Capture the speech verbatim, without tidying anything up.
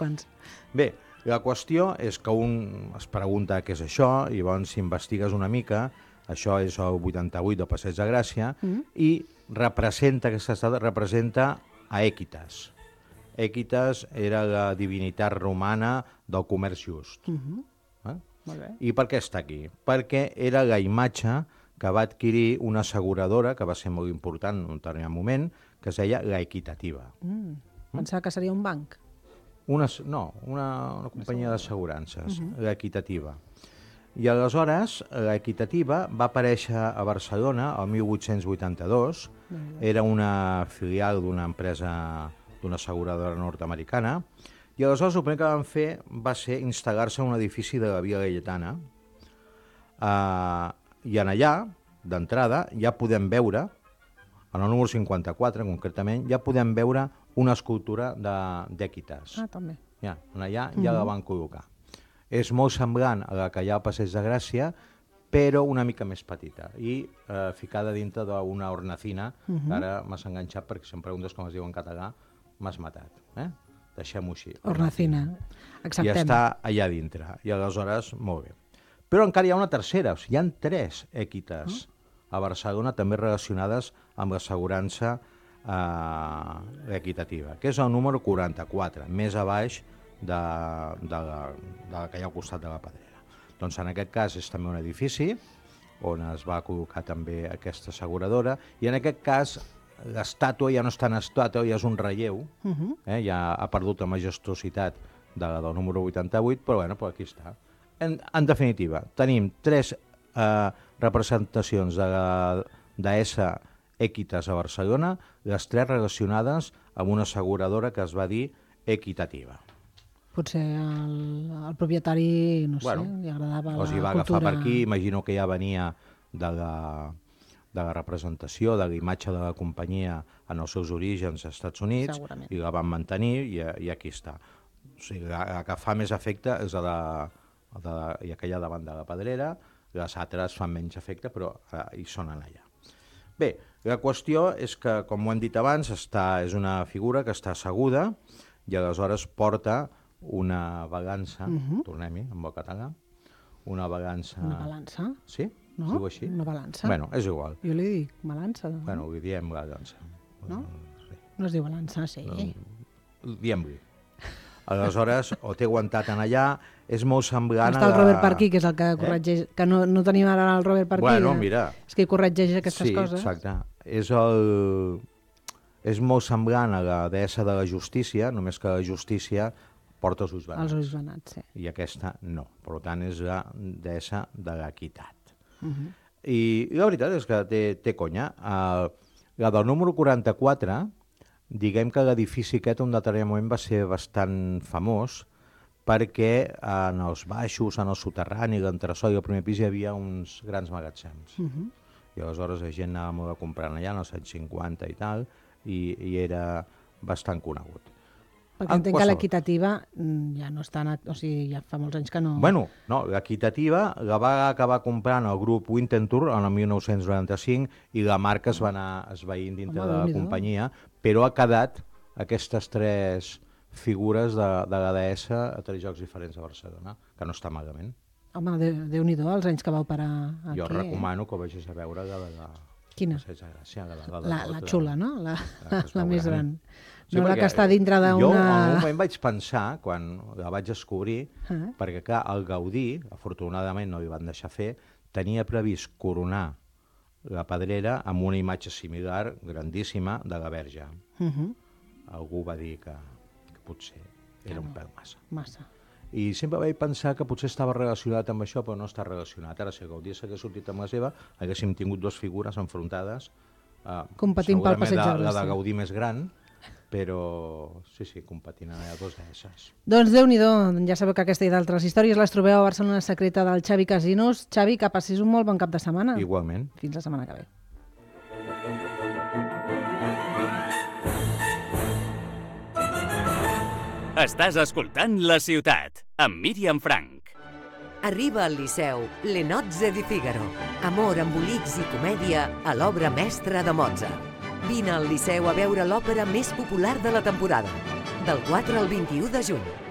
quants. Bé, la qüestió és que un es pregunta què és això, i llavors si investigues una mica, això és el vuitanta-vuit del Passeig de Gràcia, mm. i representa, aquesta estada representa a Èquitas. Èquitas era la divinitat romana del comerç just. Uh-huh. eh? Molt bé. I per què està aquí? Perquè era la imatge que va adquirir una asseguradora, que va ser molt important en un determinat moment, que es deia La Equitativa. Mm. Pensava que seria un banc. Una, no, una, una companyia d'assegurances, uh-huh. La Equitativa. I aleshores, La Equitativa va aparèixer a Barcelona el mil vuit-cents vuitanta-dos, uh-huh. Era una filial d'una empresa, d'una asseguradora nord-americana, i aleshores el primer que van fer va ser instal·lar-se en un edifici de la Via Laietana, uh, i en allà, d'entrada, ja podem veure, en el número cinquanta-quatre concretament, ja podem veure una escultura d'Èquitas. Ah, també. Ja, allà ja uh-huh. la van col·locar. És molt semblant a la que hi ha al Passeig de Gràcia, però una mica més petita, i eh, ficada dintre d'una hornacina, uh-huh. que ara m'has enganxat perquè si em preguntes com es diu en català, m'has matat. Eh? Deixem-ho així. Hornacina. Acceptem. I està allà dintre. I aleshores, molt bé. Però encara hi ha una tercera, o sigui, hi ha tres Èquitas uh-huh. a Barcelona també relacionades amb l'assegurança eh, equitativa, que és el número quaranta-quatre, més a baix de, de, la, de la que hi ha al costat de la Pedrera. Doncs en aquest cas és també un edifici on es va col·locar també aquesta asseguradora, i en aquest cas l'estàtua ja no és tan estàtua, ja és un relleu, uh-huh. eh? Ja ha perdut la majestuositat de la del número vuitanta-vuit, però bueno, però aquí està. En, en definitiva, tenim tres eh, representacions de la deessa Èquitas a Barcelona, les tres relacionades amb una asseguradora que es va dir Equitativa. Potser el, el propietari, no sé, bueno, li agradava la cultura. O sigui, va agafar per aquí, imagino que ja venia de la, de la representació, de la imatge de la companyia en els seus orígens als Estats Units, i la van mantenir, i, i aquí està. O sigui, la, la que fa més efecte és la de... De, i aquella davant de la Pedrera, les altres fan menys efecte, però eh, hi són allà. Bé, la qüestió és que, com ho hem dit abans, està, és una figura que està asseguda i aleshores porta una balança, uh-huh. tornem-hi, en el català, una balança... Una balança? Sí? No? Es diu així? Una balança? Bueno, és igual. Jo li dic balança. No? Bueno, li diem balança. No? Sí. No es diu balança, sí. No, diem-li. Aleshores, o té aguantat en allà, és molt semblant... Està el Robert Parquí, que és el que corregeix, eh? que no, no tenim ara el Robert Parquí, bueno, mira. És que corregeix aquestes sí, coses. Sí, exacte. És, el... és molt semblant a la deessa de la justícia, només que la justícia porta els ulls venats. Els ulls venats, sí. I aquesta no. Per tant, és la deessa de l'equitat. Uh-huh. I la veritat és que té, té conya. Uh, la del número quaranta-quatre... Diguem que l'edifici aquest un determinat moment va ser bastant famós perquè en els baixos, en el soterrani, l'entresòl i el primer pis hi havia uns grans magatzems. Uh-huh. I aleshores la gent anava molt a comprar allà, en els anys cinquanta i tal, i, i era bastant conegut. Perquè entenc que l'equitativa ja no està... O sigui, ja fa molts anys que no... Bueno, no, l'equitativa la va acabar comprant el grup Winterthur en el mil nou-cents noranta-cinc i la marca es va anar esvaint dintre de la companyia, però ha quedat aquestes tres figures de, de la deessa a tres llocs diferents a Barcelona, que no està malament. Home, Déu-n'hi-do, els anys que vau parar aquí. Jo recomano que vagis a veure la de la... Quina? Gràcia, la, la, la, la xula, no? La, la, la més gran. Sí, no la que està dintre d'una... Jo en un moment vaig pensar, quan la vaig descobrir, ah. perquè clar, el Gaudí, afortunadament no li van deixar fer, tenia previst coronar la Pedrera amb una imatge similar, grandíssima, de la Verge. Uh-huh. Algú va dir que, que potser era no. un pèl massa. Massa. I sempre vaig pensar que potser estava relacionat amb això, però no està relacionat. Ara, si Gaudí s'hagués sortit amb la seva, haguéssim tingut dues figures enfrontades, eh, competint pel Passeig de Gràcia. La de Gaudí més gran, però sí, sí, competint a dos d'esses. Doncs Déu-n'hi-do, ja sabeu que aquesta i d'altres històries les trobeu a Barcelona Secreta del Xavi Casinos. Xavi, que passis un molt bon cap de setmana. Igualment. Fins la setmana que ve. Estàs escoltant La Ciutat, amb Míriam Frank. Arriba al Liceu Le Nozze di Figaro. Amor, embolics i comèdia a l'obra mestra de Mozart. Vine al Liceu a veure l'òpera més popular de la temporada, del quatre al vint-i-u de juny.